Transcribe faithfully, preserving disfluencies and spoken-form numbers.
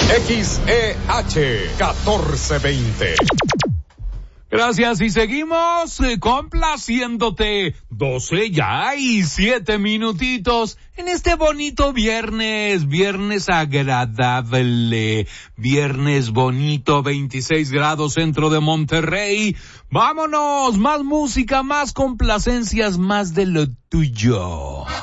X E H catorce veinte. Gracias y seguimos eh, complaciéndote. doce ya y siete minutitos en este bonito viernes, viernes agradable, viernes bonito, veintiséis grados centro de Monterrey. Vámonos, más música, más complacencias, más de lo tuyo.